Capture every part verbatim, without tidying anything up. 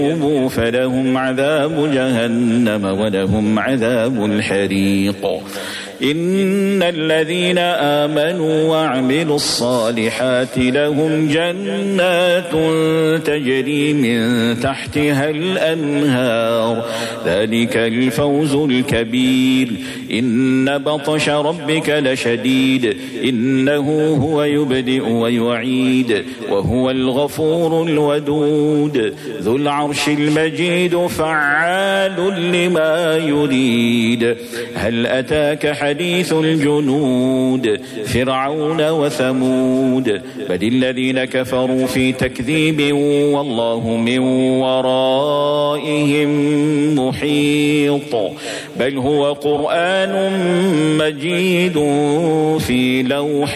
فلهم عذاب جهنم ولهم عذاب الحريق. إن الذين آمنوا وعملوا الصالحات لهم جنات تجري من تحتها الأنهار ذلك الفوز الكبير. إن بطش ربك لشديد إنه هو يبدئ ويعيد وهو الغفور الودود ذو العرش المجيد فعال لما يريد. هل أتاك حديث الجنود فرعون وثمود بل الذين كفروا في تكذيب والله من ورائهم محيط. بل هو قرآن مجيد في لوح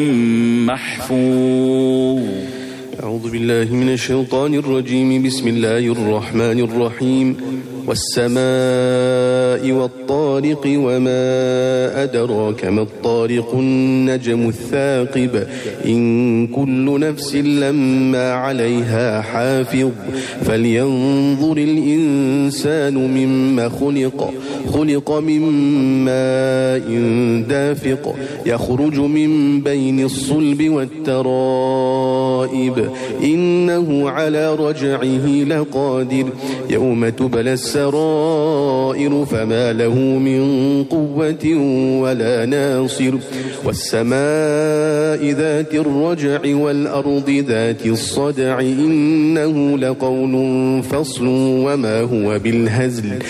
محفوظ. أعوذ بالله من الشيطان الرجيم. بسم الله الرحمن الرحيم. والسماء والطارق وما أدراك ما الطارق النجم الثاقب إن كل نفس لما عليها حافظ فلينظر الإنسان مما خلق خلق من ماء دافق يخرج من بين الصلب والترائب إنه على رجعه لقادر يوم تبلى السرائر فما له من قوة ولا ناصر. والسماء ذات الرجع والأرض ذات الصدع إنه لقول فصل وما هو بالهزل